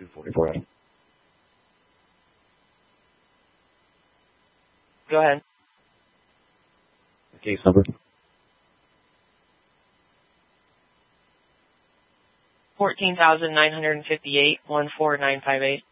244 Adam. Go ahead. The case number? 14,958, 14958.